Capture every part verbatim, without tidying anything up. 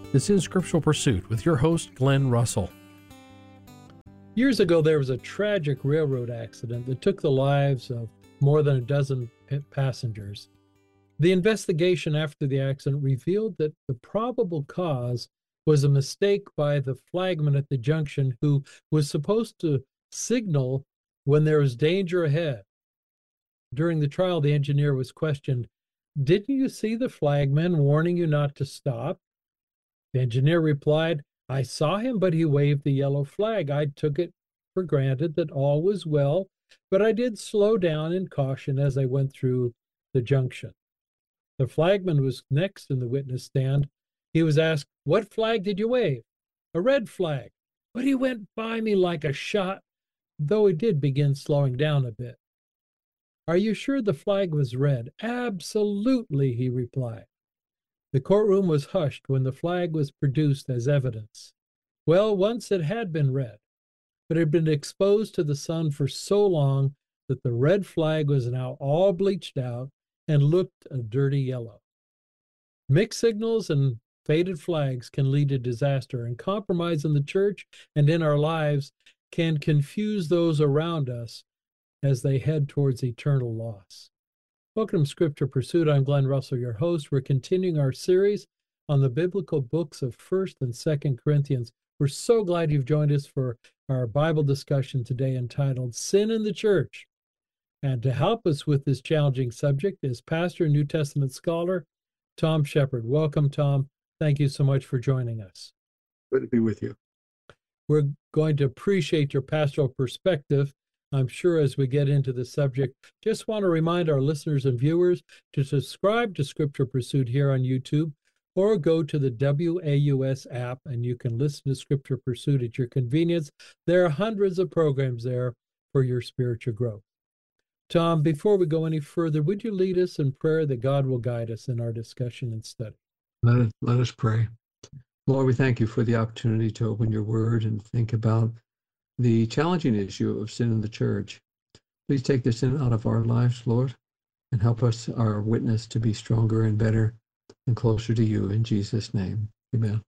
is In Scriptural Pursuit with your host, Glenn Russell. Years ago, there was a tragic railroad accident that took the lives of more than a dozen passengers. The investigation after the accident revealed that the probable cause was a mistake by the flagman at the junction who was supposed to signal when there was danger ahead. During the trial, the engineer was questioned, "Didn't you see the flagman warning you not to stop?" The engineer replied, "I saw him, but he waved the yellow flag. I took it for granted that all was well, but I did slow down in caution as I went through the junction." The flagman was next in the witness stand. He was asked, "What flag did you wave?" "A red flag." "But he went by me like a shot, though he did begin slowing down a bit." "Are you sure the flag was red?" "Absolutely," he replied. The courtroom was hushed when the flag was produced as evidence. Well, once it had been red, but it had been exposed to the sun for so long that the red flag was now all bleached out and looked a dirty yellow. Mixed signals and faded flags can lead to disaster, and compromise in the church and in our lives can confuse those around us as they head towards eternal loss. Welcome to Scripture Pursuit. I'm Glenn Russell, your host. We're continuing our series on the biblical books of First and Second Corinthians. We're so glad you've joined us for our Bible discussion today entitled Sin in the Church. And to help us with this challenging subject is pastor and New Testament scholar Tom Shepard. Welcome, Tom. Thank you so much for joining us. Good to be with you. We're going to appreciate your pastoral perspective, I'm sure, as we get into the subject. Just want to remind our listeners and viewers to subscribe to Scripture Pursuit here on YouTube, or go to the W A U S app and you can listen to Scripture Pursuit at your convenience. There are hundreds of programs there for your spiritual growth. Tom, before we go any further, would you lead us in prayer that God will guide us in our discussion and study? Let us, let us pray. Lord, we thank you for the opportunity to open your word and think about the challenging issue of sin in the church. Please take the sin out of our lives, Lord, and help us, our witness, to be stronger and better and closer to you. In Jesus' name, amen.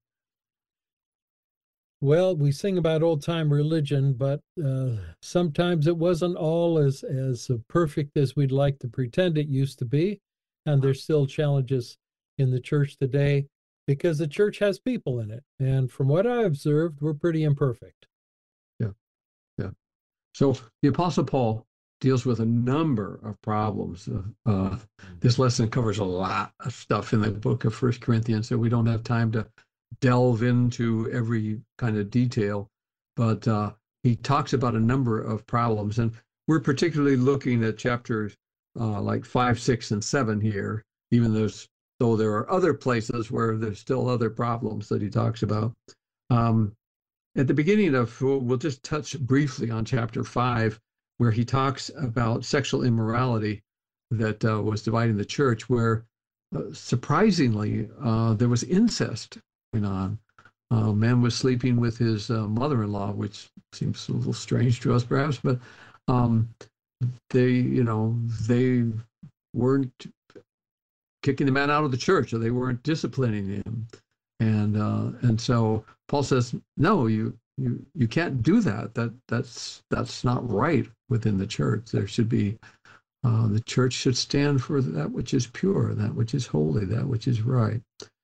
Well, we sing about old-time religion, but uh, sometimes it wasn't all as, as perfect as we'd like to pretend it used to be, and there's still challenges in the church today because the church has people in it, and from what I observed, we're pretty imperfect. Yeah, yeah. So the Apostle Paul deals with a number of problems. Uh, uh, this lesson covers a lot of stuff in the book of First Corinthians, so we don't have time to delve into every kind of detail, but uh, he talks about a number of problems, and we're particularly looking at chapters uh, like five, six, and seven here, even though, though there are other places where there's still other problems that he talks about. Um, at the beginning of, we'll, we'll just touch briefly on chapter five, where he talks about sexual immorality that uh, was dividing the church, where uh, surprisingly uh, there was incest going on. Uh, man was sleeping with his uh, mother-in-law, which seems a little strange to us, perhaps, but um, they, you know, they weren't kicking the man out of the church, or they weren't disciplining him, and uh, and so Paul says, no, you you you can't do that. That that's that's not right within the church. There should be uh, the church should stand for that which is pure, that which is holy, that which is right.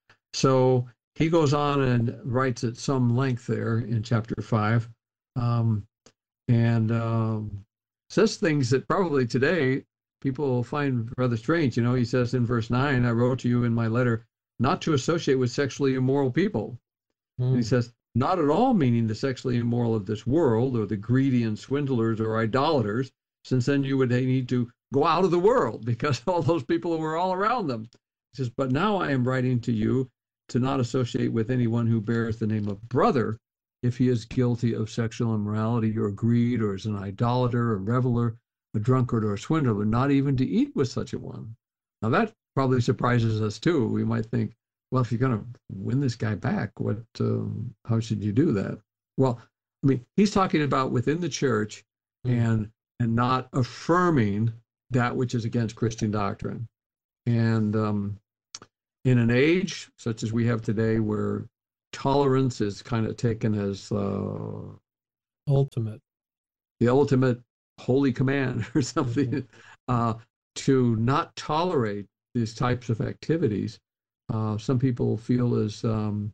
So he goes on and writes at some length there in chapter five, um, and um, says things that probably today people find rather strange. You know, he says in verse nine, I wrote to you in my letter not to associate with sexually immoral people. Mm. And he says, not at all meaning the sexually immoral of this world, or the greedy and swindlers or idolaters, since then you would need to go out of the world, because all those people were all around them. He says, but now I am writing to you to not associate with anyone who bears the name of brother if he is guilty of sexual immorality or greed, or is an idolater, a reveler, a drunkard, or a swindler, not even to eat with such a one. Now that probably surprises us too. We might think, well, if you're going to win this guy back, what? Um, how should you do that? Well, I mean, he's talking about within the church and and not affirming that which is against Christian doctrine. And um, in an age such as we have today, where tolerance is kind of taken as uh, Ultimate. the ultimate holy command or something. Mhm. Uh, to not tolerate these types of activities, uh, some people feel is um,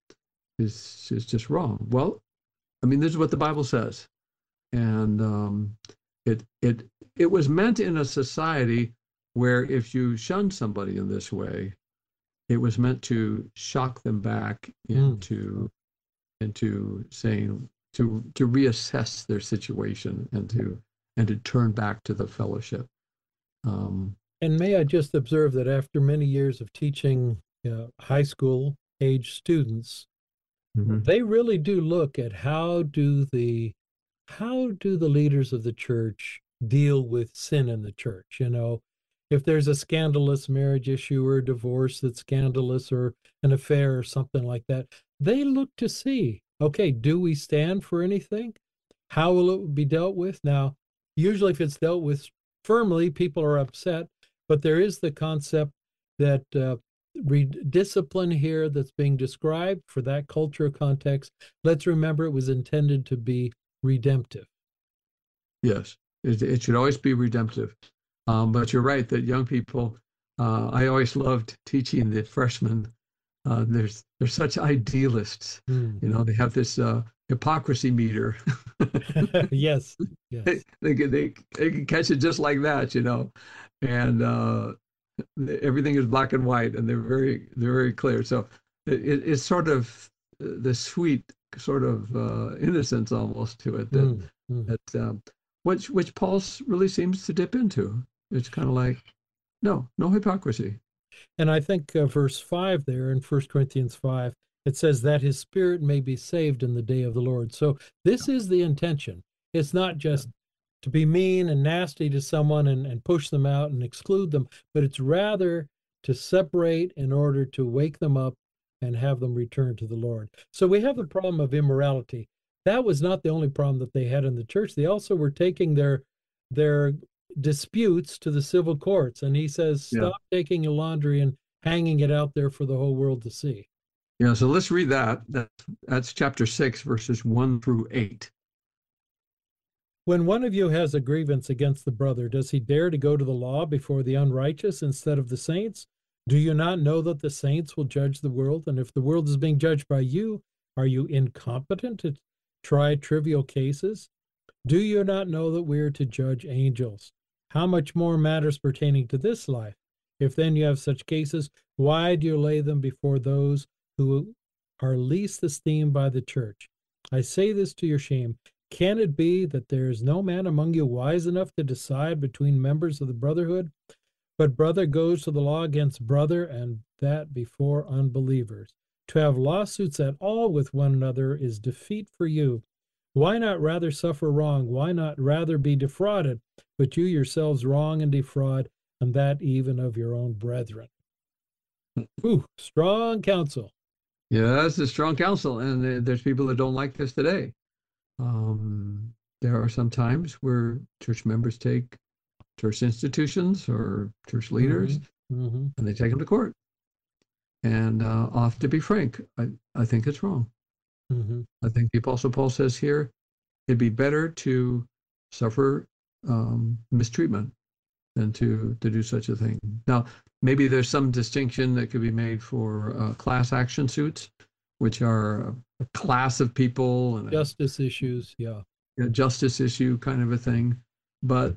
is is just wrong. Well, I mean, this is what the Bible says, and um, it it it was meant in a society where if you shun somebody in this way, it was meant to shock them back Mm. into into saying to to reassess their situation and to and to turn back to the fellowship. Um, And may I just observe that after many years of teaching uh, high school age students, mhm. they really do look at how do the how do the leaders of the church deal with sin in the church? You know, if there's a scandalous marriage issue or a divorce that's scandalous or an affair or something like that, they look to see, okay, do we stand for anything? How will it be dealt with? Now, usually if it's dealt with firmly, people are upset, but there is the concept that uh, re- discipline here that's being described for that culture context. Let's remember it was intended to be redemptive. Yes, it, it should always be redemptive. Um, but you're right that young people, uh, I always loved teaching the freshmen. Uh, there's they're such idealists. Mm. You know, they have this uh, hypocrisy meter. Yes, they, yes. they can they, they can catch it just like that, you know, and uh, everything is black and white, and they're very they're very clear. So it, it's sort of the sweet sort of uh, innocence almost to it that Mm, mm. that um, which which Paul really seems to dip into. It's kind of like no no hypocrisy. And I think uh, verse five there in First Corinthians five, it says that his spirit may be saved in the day of the Lord. So this is the intention. It's not just to be mean and nasty to someone and, and push them out and exclude them, but it's rather to separate in order to wake them up and have them return to the Lord. So we have the problem of immorality. That was not the only problem that they had in the church. They also were taking their their disputes to the civil courts. And he says, Yeah. stop taking your laundry and hanging it out there for the whole world to see. Yeah, so let's read that. That's, that's chapter six, verses one through eight. When one of you has a grievance against the brother, does he dare to go to the law before the unrighteous instead of the saints? Do you not know that the saints will judge the world? And if the world is being judged by you, are you incompetent to try trivial cases? Do you not know that we are to judge angels? How much more matters pertaining to this life? If then you have such cases, why do you lay them before those who are least esteemed by the church? I say this to your shame. Can it be that there is no man among you wise enough to decide between members of the brotherhood? But brother goes to the law against brother, and that before unbelievers. To have lawsuits at all with one another is defeat for you. Why not rather suffer wrong? Why not rather be defrauded? But you yourselves wrong and defraud, and that even of your own brethren. Ooh, strong counsel. Yeah, that's a strong counsel, and there's people that don't like this today. Um, there are some times where church members take church institutions or church leaders, mm-hmm. Mm-hmm. and they take them to court. And uh, off to be frank, I, I think it's wrong. Mm-hmm. I think the Apostle Paul says here, it'd be better to suffer um, mistreatment than to, to do such a thing. Now, maybe there's some distinction that could be made for uh, class action suits, which are a, a class of people and justice a, issues, yeah, a justice issue kind of a thing. But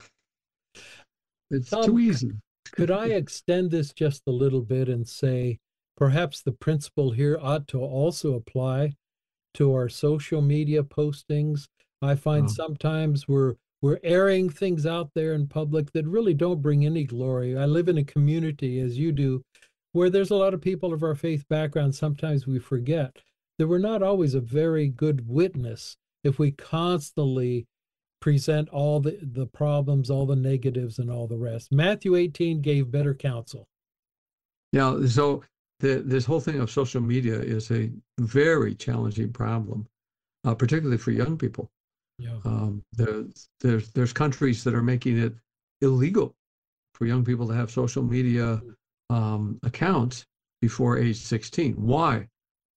it's Tom, too easy. Could I extend this just a little bit and say, perhaps the principle here ought to also apply to our social media postings? I find Oh. sometimes we're we're airing things out there in public that really don't bring any glory. I live in a community, as you do, where there's a lot of people of our faith background. Sometimes we forget that we're not always a very good witness if we constantly present all the, the problems, all the negatives, and all the rest. Matthew eighteen gave better counsel. Yeah, so the, this whole thing of social media is a very challenging problem, uh, particularly for young people. Yeah. Um, there's, there's, there's countries that are making it illegal for young people to have social media um, accounts before age sixteen. Why?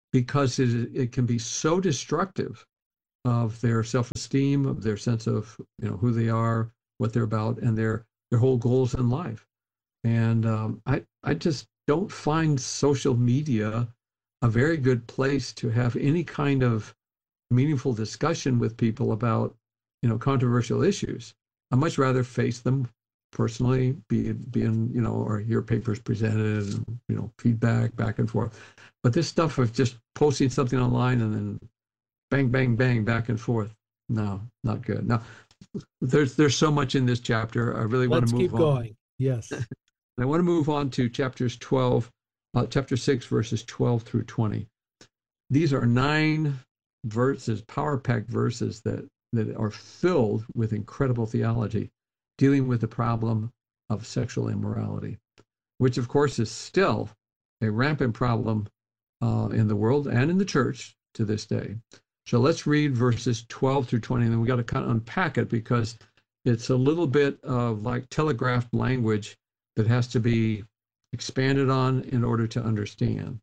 because it, it can be so destructive of their self-esteem, of their sense of, you know, who they are, what they're about, and their their whole goals in life. And um, I I just don't find social media a very good place to have any kind of meaningful discussion with people about, you know, controversial issues. I much rather face them personally, be be in, you know, or hear papers presented, and, you know, feedback back and forth. But this stuff of just posting something online and then bang, bang, bang, back and forth, no, not good. Now, there's there's so much in this chapter. I really want Let's to move keep on. going. Yes. I want to move on to chapters twelve, uh, chapter six, verses twelve through twenty. These are nine verses, power-packed verses that that are filled with incredible theology, dealing with the problem of sexual immorality, which of course is still a rampant problem uh, in the world and in the church to this day. So let's read verses twelve through twenty, and then we got to kind of unpack it because it's a little bit of like telegraphed language that has to be expanded on in order to understand.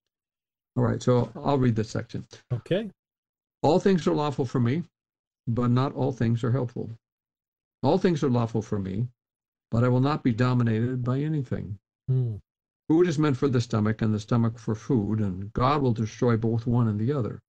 All right, so I'll read this section. Okay. All things are lawful for me, but not all things are helpful. All things are lawful for me, but I will not be dominated by anything. Hmm. Food is meant for the stomach, and the stomach for food, and God will destroy both one and the other.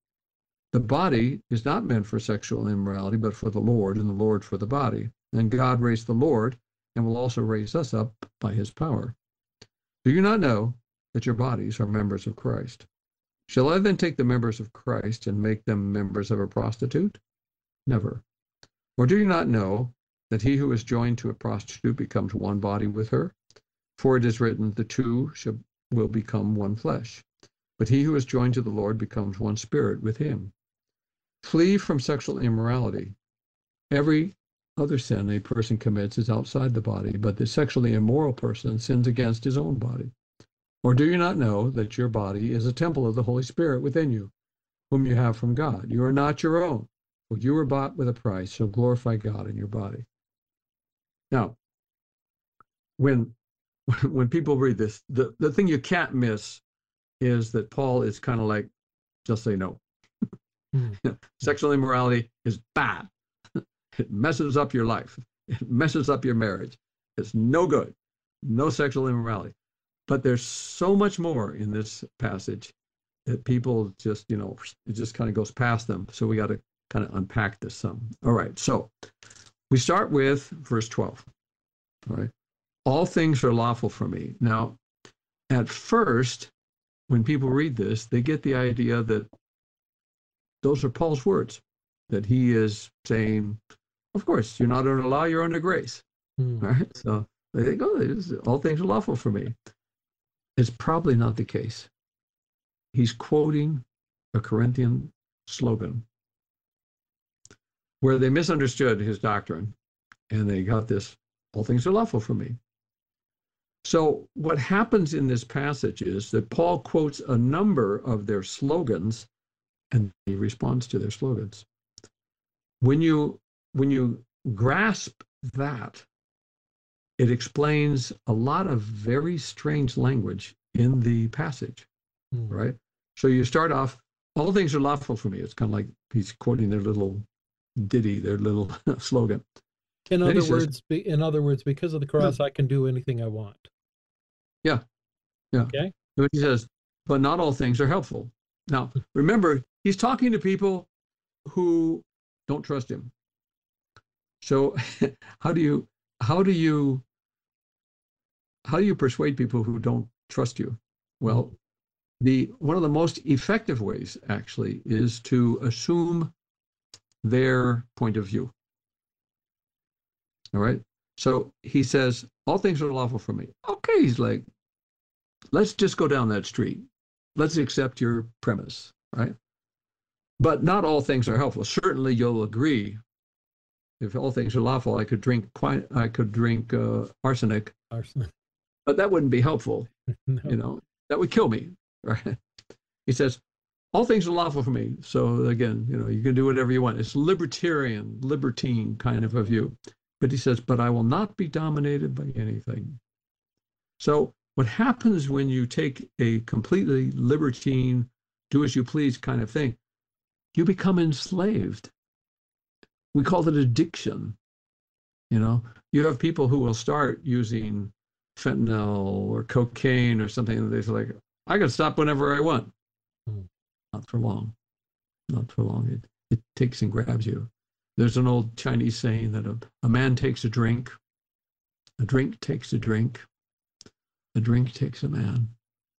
The body is not meant for sexual immorality, but for the Lord, and the Lord for the body. And God raised the Lord, and will also raise us up by his power. Do you not know that your bodies are members of Christ? Shall I then take the members of Christ and make them members of a prostitute? Never. Or do you not know that he who is joined to a prostitute becomes one body with her? For it is written, the two shall, will become one flesh. But he who is joined to the Lord becomes one spirit with him. Flee from sexual immorality. Every other sin a person commits is outside the body, but the sexually immoral person sins against his own body. Or do you not know that your body is a temple of the Holy Spirit within you, whom you have from God? You are not your own, for you were bought with a price, so glorify God in your body. Now, when when people read this, the, the thing you can't miss is that Paul is kind of like, just say no. Mm. Sexual immorality is bad. It messes up your life. It messes up your marriage. It's no good. No sexual immorality. But there's so much more in this passage that people just, you know, it just kind of goes past them. So we got to kind of unpack this some. All right. So we start with verse twelve. All right. All things are lawful for me. Now, at first, when people read this, they get the idea that those are Paul's words, that he is saying, of course, you're not under law, you're under grace. Mm. All right. So they think, oh, all things are lawful for me. It's probably not the case. He's quoting a Corinthian slogan where they misunderstood his doctrine and they got this, all things are lawful for me. So what happens in this passage is that Paul quotes a number of their slogans and he responds to their slogans. When you, when you grasp that, it explains a lot of very strange language in the passage, mm. right? So you start off, all things are lawful for me. It's kind of like he's quoting their little ditty, their little slogan. In other words, says, in other words, because of the cross, yeah. I can do anything I want. Yeah, yeah. Okay. But he says, but not all things are helpful. Now, remember, he's talking to people who don't trust him. So how do you, how do you, how do you persuade people who don't trust you? Well, the one of the most effective ways, actually, is to assume their point of view. All right. So he says, all things are lawful for me. Okay, he's like, let's just go down that street. Let's accept your premise, right? But not all things are helpful. Certainly, you'll agree. If all things are lawful, I could drink quite, I could drink uh, arsenic. Arsenic. But that wouldn't be helpful. No. You know, that would kill me, right? He says, all things are lawful for me. So again, you know, you can do whatever you want. It's libertarian, libertine kind of a view. But he says, but I will not be dominated by anything. So what happens when you take a completely libertine, do as you please kind of thing, you become enslaved. We call it addiction. You know, you have people who will start using fentanyl or cocaine or something, and they're like, I can stop whenever I want. Hmm. Not for long. Not for long. It, it takes and grabs you. There's an old Chinese saying that a, a man takes a drink, a drink takes a drink, a drink takes a man.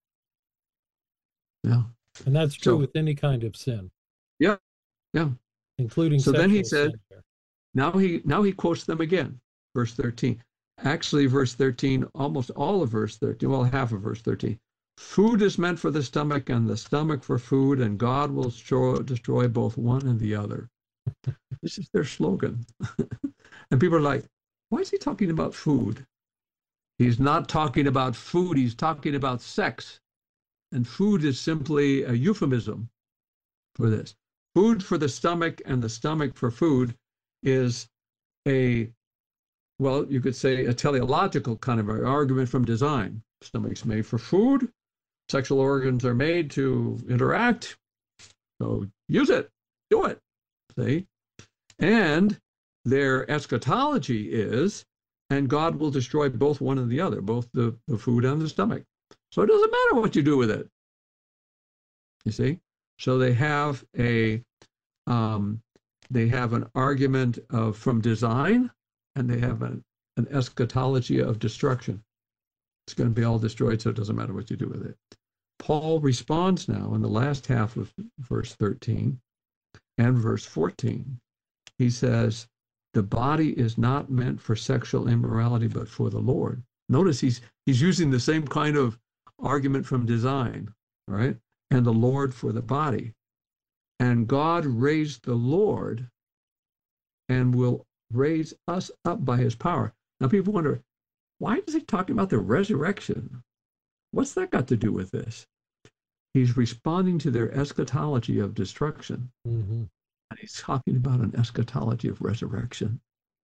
Yeah. And that's true so, with any kind of sin. Yeah. Yeah. Including so then he said, sin. now he now he quotes them again, verse thirteen. Actually, verse thirteen, almost all of verse thirteen, well, half of verse thirteen. Food is meant for the stomach and the stomach for food, and God will destroy, destroy both one and the other. This is their slogan. And people are like, why is he talking about food? He's not talking about food, he's talking about sex. And food is simply a euphemism for this. Food for the stomach and the stomach for food is a, well, you could say a teleological kind of argument from design. Stomach's made for food. Sexual organs are made to interact. So use it. Do it. See? And their eschatology is, and God will destroy both one and the other, both the, the food and the stomach. So it doesn't matter what you do with it. You see? So they have a um, they have an argument of from design, and they have an, an eschatology of destruction. It's going to be all destroyed, so it doesn't matter what you do with it. Paul responds now in the last half of verse thirteen and verse fourteen. He says, the body is not meant for sexual immorality, but for the Lord. Notice he's he's using the same kind of argument from design, right? And the Lord for the body. And God raised the Lord and will raise us up by his power. Now people wonder, why is he talking about the resurrection? What's that got to do with this? He's responding to their eschatology of destruction. Mm-hmm. And he's talking about an eschatology of resurrection.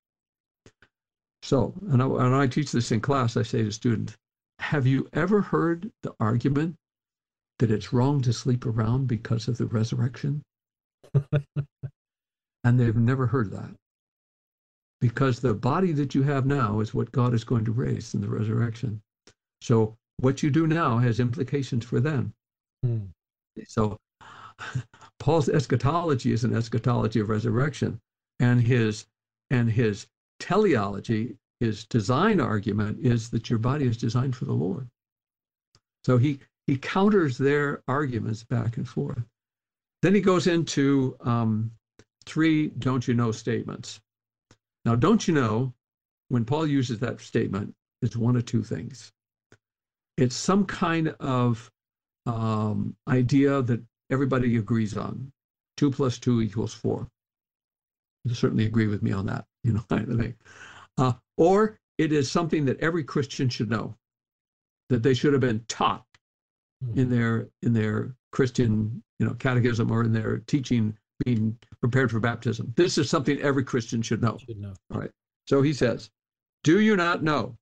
So, and I, and I teach this in class, I say to students, have you ever heard the argument that it's wrong to sleep around because of the resurrection? And they've never heard that. Because the body that you have now is what God is going to raise in the resurrection. So what you do now has implications for them. Hmm. So Paul's eschatology is an eschatology of resurrection, and his and his teleology, his design argument, is that your body is designed for the Lord. So he he counters their arguments back and forth. Then he goes into um, three don't you know statements. Now, don't you know, when Paul uses that statement, it's one of two things. It's some kind of um, idea that everybody agrees on. Two plus two equals four. You certainly agree with me on that, you know, kind of thing. Uh, or it is something that every Christian should know, that they should have been taught mm-hmm. in their in their Christian, you know, catechism or in their teaching, being prepared for baptism. This is something every Christian should know. Should know. All right. So he says, do you not know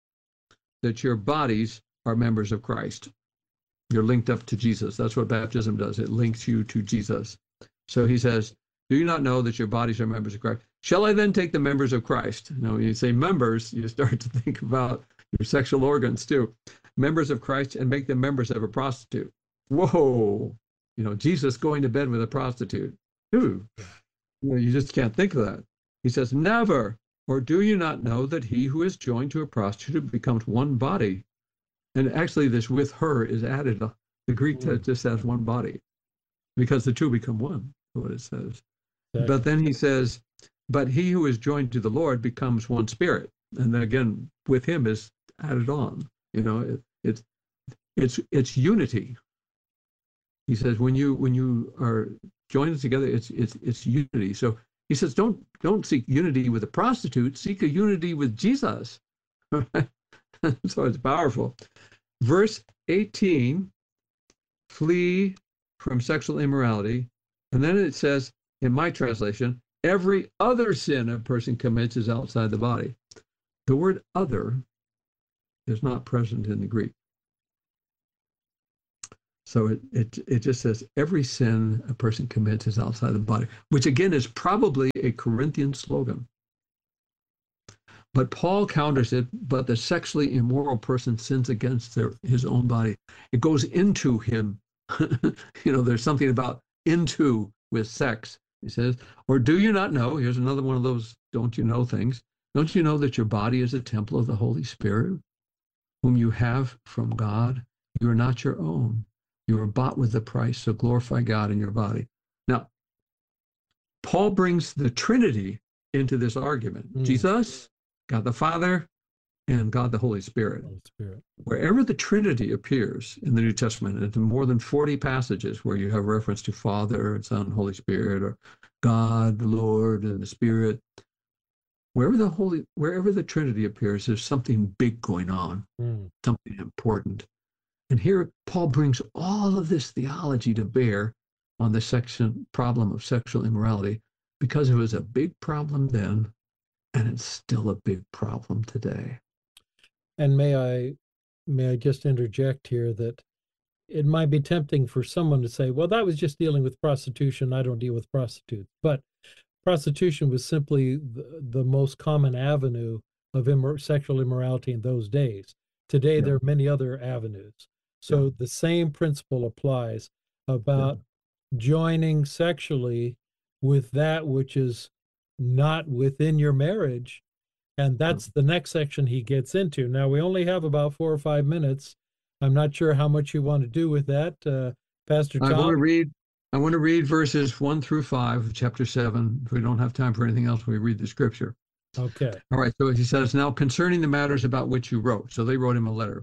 that your bodies are members of Christ? You're linked up to Jesus. That's what baptism does. It links you to Jesus. So he says, do you not know that your bodies are members of Christ? Shall I then take the members of Christ? You know, when you say members, you start to think about your sexual organs too. Members of Christ, and make them members of a prostitute. Whoa. You know, Jesus going to bed with a prostitute. Ooh. You know, you just can't think of that. He says, never. Or do you not know that he who is joined to a prostitute becomes one body? And actually this with her is added. The Greek mm. just says one body, because the two become one, what it says. Okay. But then he says, but he who is joined to the Lord becomes one spirit. And then again, with him is added on. You know, it, it's it's it's unity. He says when you when you are joined together, it's it's it's unity. So he says, don't don't seek unity with a prostitute, seek a unity with Jesus. So it's powerful. Verse eighteen, flee from sexual immorality. And then it says, in my translation, every other sin a person commits is outside the body. The word other is not present in the Greek. So it, it it just says every sin a person commits is outside the body, which again is probably a Corinthian slogan. But Paul counters it, but the sexually immoral person sins against their, his own body. It goes into him. You know, there's something about into with sex. He says, or do you not know? Here's another one of those don't you know things. Don't you know that your body is a temple of the Holy Spirit, whom you have from God? You are not your own. You are bought with a price, so glorify God in your body. Now, Paul brings the Trinity into this argument. Mm. Jesus, God the Father, and God the Holy Spirit. Holy Spirit. Wherever the Trinity appears in the New Testament, and in more than forty passages where you have reference to Father, Son, Holy Spirit, or God, the Lord, and the Spirit, wherever the Holy, wherever the Trinity appears, there's something big going on, mm. something important. And here Paul brings all of this theology to bear on the section problem of sexual immorality, because it was a big problem then, and it's still a big problem today. And may I may I just interject here that it might be tempting for someone to say, well, that was just dealing with prostitution. I don't deal with prostitutes. But prostitution was simply the, the most common avenue of immor- sexual immorality in those days. Today, yeah. there are many other avenues. So yeah. the same principle applies about yeah. joining sexually with that which is not within your marriage. And that's the next section he gets into. Now, we only have about four or five minutes. I'm not sure how much you want to do with that, uh, Pastor Tom. I want to read. I want to read verses one through five of chapter seven. If we don't have time for anything else, we read the scripture. Okay. All right. So he says, now concerning the matters about which you wrote. So they wrote him a letter.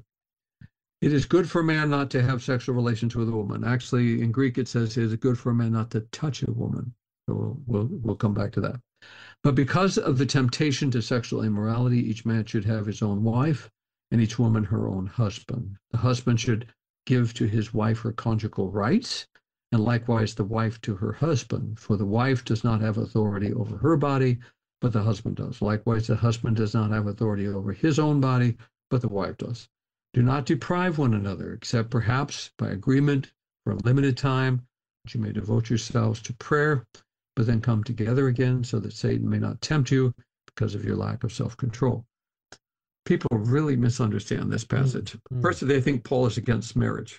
It is good for a man not to have sexual relations with a woman. Actually, in Greek, it says it is good for a man not to touch a woman. So we'll we'll, we'll come back to that. But because of the temptation to sexual immorality, each man should have his own wife, and each woman her own husband. The husband should give to his wife her conjugal rights, and likewise the wife to her husband. For the wife does not have authority over her body, but the husband does. Likewise, the husband does not have authority over his own body, but the wife does. Do not deprive one another, except perhaps by agreement for a limited time, that you may devote yourselves to prayer, but then come together again so that Satan may not tempt you because of your lack of self-control. People really misunderstand this passage. Mm-hmm. First, they think Paul is against marriage.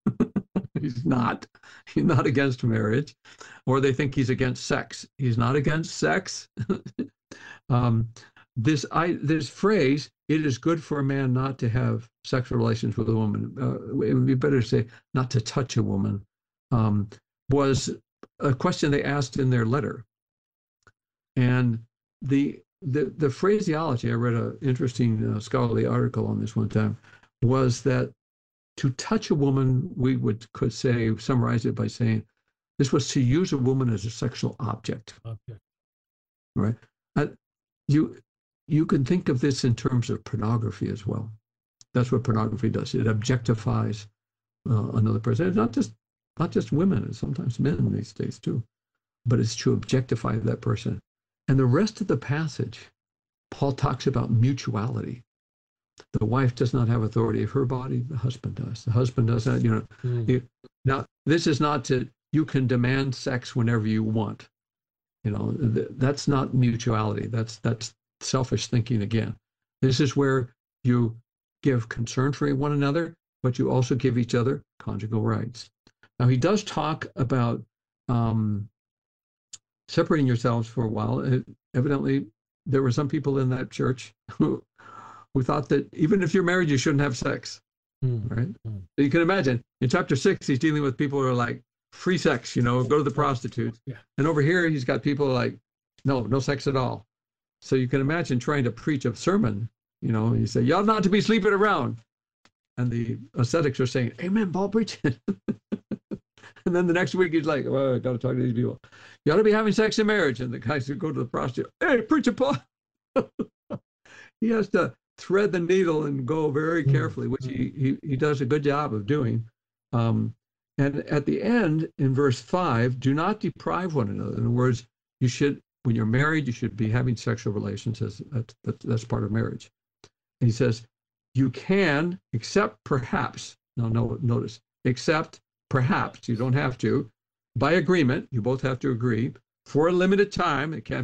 He's not. He's not against marriage. Or they think he's against sex. He's not against sex. um, this I, this phrase, it is good for a man not to have sexual relations with a woman. Uh, it would be better to say not to touch a woman, um, was a question they asked in their letter. And the the, the phraseology, I read an interesting uh, scholarly article on this one time, was that to touch a woman, we would could say, summarize it by saying, this was to use a woman as a sexual object. Okay. Right? Uh, you, you can think of this in terms of pornography as well. That's what pornography does. It objectifies uh, another person. It's not just Not just women, it's sometimes men these days too, but it's to objectify that person. And the rest of the passage, Paul talks about mutuality. The wife does not have authority of her body, the husband does. The husband does not, you know. Mm. You, now, this is not to, you can demand sex whenever you want. You know, th- that's not mutuality. That's, that's selfish thinking again. This is where you give concern for one another, but you also give each other conjugal rights. Now, he does talk about um, separating yourselves for a while. It, evidently, there were some people in that church who, who thought that even if you're married, you shouldn't have sex, mm. right? Mm. So you can imagine, in chapter six, he's dealing with people who are like, free sex, you know, go to the prostitutes. Yeah. And over here, he's got people like, no, no sex at all. So you can imagine trying to preach a sermon, you know, you say, you ought not to be sleeping around. And the ascetics are saying, amen, Paul, preach it. And then the next week he's like, well, I got to talk to these people. You ought to be having sex in marriage. And the guys who go to the prostitute, hey, preach it, Paul. He has to thread the needle and go very carefully, which he, he, he does a good job of doing. Um, and at the end, in verse five, do not deprive one another. In other words, you should, when you're married, you should be having sexual relations. As, that, that's part of marriage. And he says, you can, except perhaps, no, no, notice, except perhaps, you don't have to, by agreement, you both have to agree, for a limited time, it can't